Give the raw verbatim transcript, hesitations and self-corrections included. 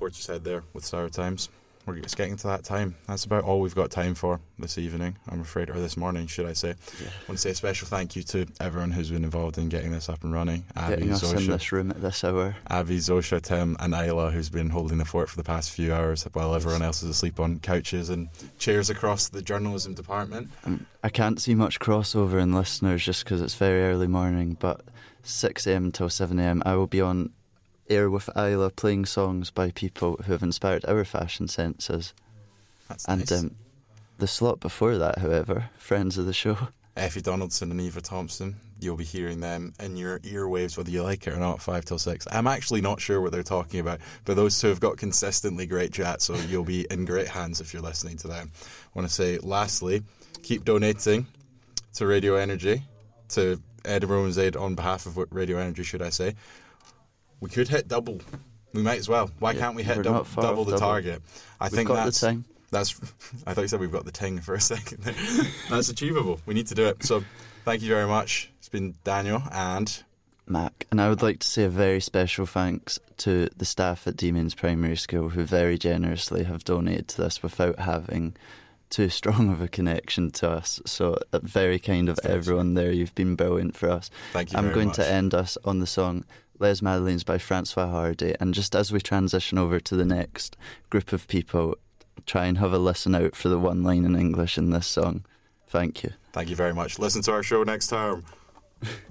words you said there with Sour Times. We're just getting to that time. That's about all we've got time for this evening, I'm afraid, or this morning, should I say. Yeah. I want to say a special thank you to everyone who's been involved in getting this up and running. Getting Abby, us Zosha, in this room at this hour. Abby, Zosha, Tim and Isla, who's been holding the fort for the past few hours while everyone else is asleep on couches and chairs across the journalism department. Um, I can't see much crossover in listeners just because it's very early morning, but six a.m. until seven a.m. I will be on air with Isla playing songs by people who have inspired our fashion senses. That's and nice. um, the slot before that, however, friends of the show, Effie Donaldson and Eva Thompson, you'll be hearing them in your earwaves whether you like it or not, five till six. I'm actually not sure what they're talking about, but those two have got consistently great chat, so you'll be in great hands if you're listening to them. I want to say lastly, keep donating to Radio Energy, to Edinburgh Women's Aid on behalf of Radio Energy, should I say. We could hit double. We might as well. Why yeah, can't we hit double, double the double. target? I we've think got that's the time. That's. I thought you said we've got the ting for a second. That's achievable. We need to do it. So, thank you very much. It's been Daniel and Mac, and I would like to say a very special thanks to the staff at Demons Primary School who very generously have donated to this without having too strong of a connection to us. So, uh, very kind of Thanks. everyone there. You've been brilliant for us. Thank you. I'm very going much. to end us on the song Les Madeleines by Francois Hardy, and just as we transition over to the next group of people, try and have a listen out for the one line in English in this song. Thank you. Thank you very much. Listen to our show next time.